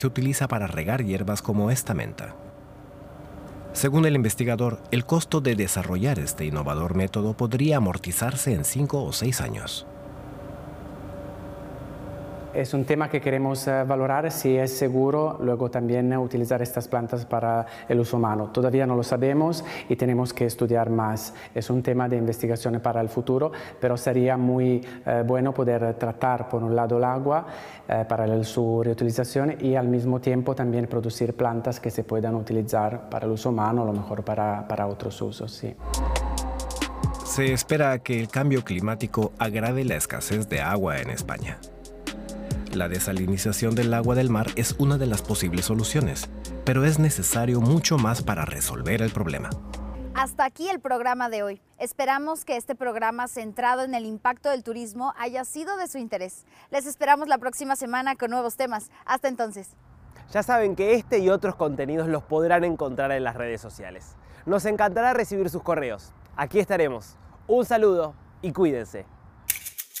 se utiliza para regar hierbas como esta menta. Según el investigador, el costo de desarrollar este innovador método podría amortizarse en 5 o 6 años. Es un tema que queremos valorar si es seguro luego también utilizar estas plantas para el uso humano. Todavía no lo sabemos y tenemos que estudiar más. Es un tema de investigación para el futuro, pero sería muy bueno poder tratar por un lado el agua para su reutilización y al mismo tiempo también producir plantas que se puedan utilizar para el uso humano, a lo mejor para otros usos. Sí. Se espera que el cambio climático agrave la escasez de agua en España. La desalinización del agua del mar es una de las posibles soluciones, pero es necesario mucho más para resolver el problema. Hasta aquí el programa de hoy. Esperamos que este programa centrado en el impacto del turismo haya sido de su interés. Les esperamos la próxima semana con nuevos temas. Hasta entonces. Ya saben que este y otros contenidos los podrán encontrar en las redes sociales. Nos encantará recibir sus correos. Aquí estaremos. Un saludo y cuídense.